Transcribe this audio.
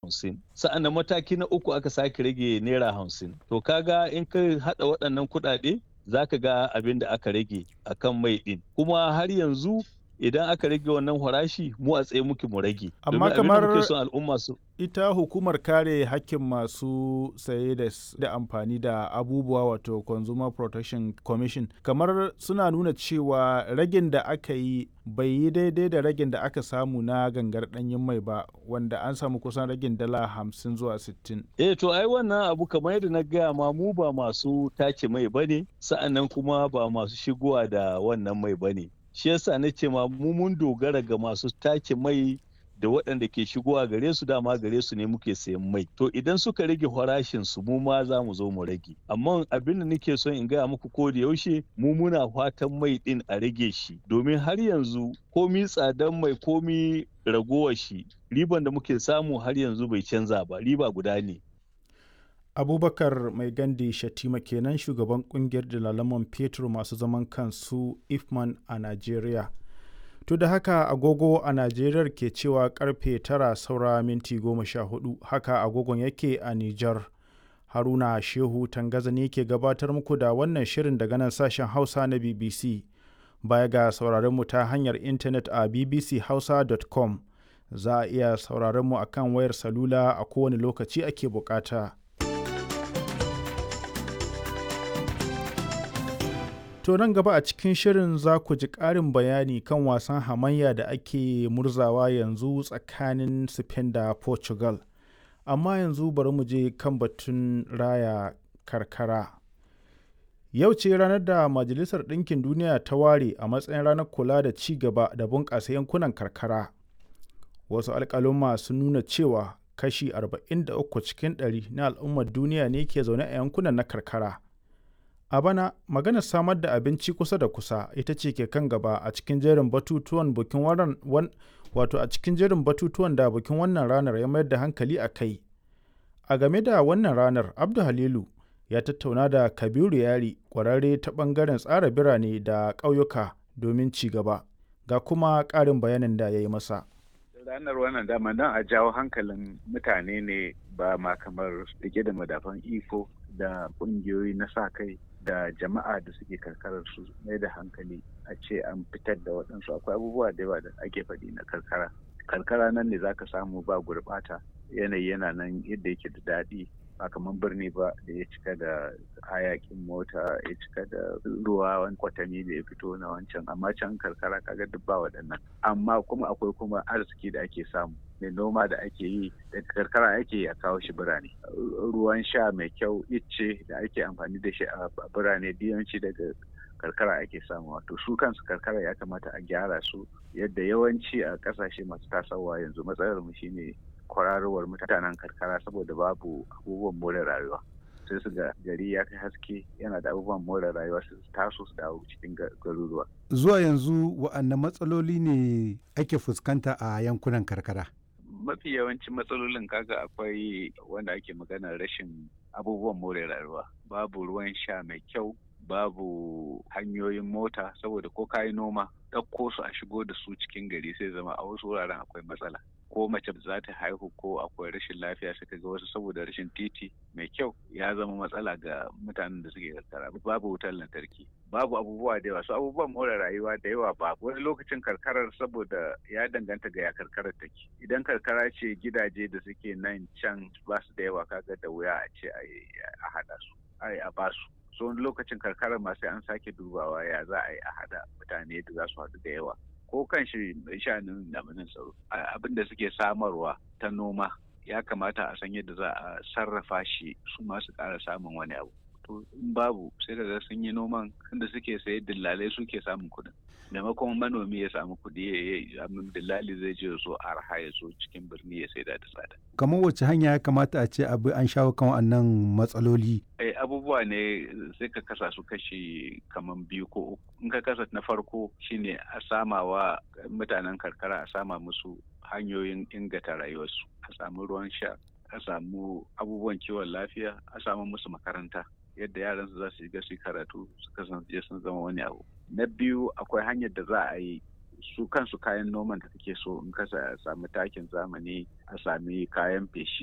50. Sa'annan mataki na uku aka sake rage naira 50. To kaga in ka haɗa waɗannan kuɗaɗe za ka ga abin da aka rage a kan mai ɗin. Kuma har yanzu idan aka rage wannan farashi mu a tsaye muke mu rage. Amma Domin abin da muke kamar son al'umma su. ita hukumar kare hakkin masu saye da amfani da abubuwa wato Consumer Protection Commission kamar suna nuna cewa ragin da aka yi bai yi daidai da ragin da aka samu na gangar ɗanyen mai ba wanda an samu kusan ragin dala 50 zuwa 60. To ai wannan abu kamar yadda na gaya ma mu ba masu tace mai bane sa'annan kuma ba masu shigowa da wannan mai bane. Shi yasa na ce ma mu mun dogara ga masu tace mai da waɗanda ke shigowa gare su dama gare su ne muke sayan mai. To idan suka rage farashin su mu ma za mu zo mu rage. Amma abin da nake son in gaya muku ko da yaushe mu muna fatan mai ɗin a rage shi domin har yanzu komi tsadan mai komi ragowar shi riban da muke samu har yanzu bai canza ba riba guda ne. Abubakar Mai Gandi Shatima kenan shugaban kungiyar dalalaman fetur masu zaman kansu Ifman a Najeriya. To da haka agogo a Najeriya ke cewa karfe 9 saura minti 14 haka agogon yake a Nijar. Haruna Shehu Tangaza ne ke gabatar muku da wannan shirin daga nan sashen Hausa na BBC. Baya ga sauraron mu ta hanyar intanet a bbchausa.com za a iya sauraron mu akan wayar salula a kowane lokaci ake bukata. To nan gaba a cikin shirin za ku ji ƙarin bayani kan wasan hamayya da ake murzawa yanzu tsakanin Spain da Portugal. Amma yanzu bari mu je kan batun raya karkara. Yau ce ranar da Majalisar Ɗinkin Duniya ta ware a matsayin ranar kula da ci gaba da bunƙasa yankunan karkara. Wasu alƙaluma sun nuna cewa kashi 43 cikin 100 na al'ummar duniya ne ke zaune a yankunan na karkara. A bana, maganar samar da abinci kusa da kusa ita ce ke kan gaba a cikin jerin batutuwan da bikin wannan ranar ya mayar da hankali a kai. A game da wannan ranar, Abdu Halilu ya tattauna da Kabiru Yari, ƙwararre ta ɓangaren tsara birane da ƙauyuka domin ci gaba. Ga kuma ƙarin bayanin da ya yi masa. Ranar wannan dama don a jawo hankalin mutane ne ba ma kamar rike da madafan iko da ƙungiyoyi na sa kai da jama'a da suke karkarar su mai da hankali a ce an fitar da waɗansu akwai abubuwa da yawa da ake faɗi na karkara nan ne zaka samu ba gurɓata yanayi yana nan yadda yake da daɗi ba kamar birni ba da ya cika da hayakin mota ya cika da ruwa wani kwatami da ya fito na wancan amma can karkara kaga duk ba waɗannan amma kuma akwai kuma arziki da ake samu mai noma da ake yi daga karkara ake yi a kawo shi birane ruwan sha mai kyau icce da ake amfani da shi a birane biyanci daga karkara ake samu wato su kansu karkara ya kamata a gyara su yadda yawanci a kasashe masu tasowa yanzu matsalar mu shine kwararowar mutanen karkara saboda babu abubuwan more rayuwa sai su ga gari ya kai haske yana da abubuwan more rayuwa su taso su dawo cikin garuruwa. Zuwa yanzu wa'anne matsaloli ne ake fuskanta a yankunan karkara? Mafi yawancin matsalolin kaga akwai wanda ake maganar rashin abubuwan more rayuwa babu ruwan sha mai kyau babu hanyoyin mota saboda ko kayi noma ɗauko su a shigo da su cikin gari sai zama a wasu wuraren akwai matsala ko mace za ta haihu ko akwai rashin lafiya suka ga wasu saboda rashin titi mai kyau ya zama matsala ga mutanen da suke karkara babu wutar lantarki babu abubuwa da yawa su abubuwan more rayuwa da yawa ba wani lokacin karkarar saboda ya danganta ga ya karkarar take idan karkara ce gidaje da suke nan can ba su da yawa kaga da wuya a ce a haɗa su a ba su so wani lokacin karkarar ma sai an sake dubawa ya za a yi a haɗa mutane da za su haɗu da yawa ko kan shi sha'anin damanin tsaro abin da suke samarwa ta noma ya kamata a san yadda za a sarrafa shi su masu ƙara samun wani abu to in babu sai da sun yi noman inda suke saye dillalai suke samun kuɗin maimakon manomi ya samu kuɗi dillali zai je so arha ya so cikin birni ya saida da tsada. Kamar wacce hanya ya kamata a ce abu an shawo kan wannan matsaloli? Abubuwa ne sai ka kasa su kashi kamar 2 ko 3. In ka kasa na farko shine a samawa mutanen karkara a sama musu hanyoyin inganta rayuwarsu, a samu ruwan sha, a samu abubuwan kiwon lafiya, a samu musu makaranta. Yadda yaran su za su shiga su karatu su kasance sun zama wani abu. Na biyu akwai hanyar da za a yi su kansu kayan noman da kake so in ka sami takin zamani a sami kayan feshi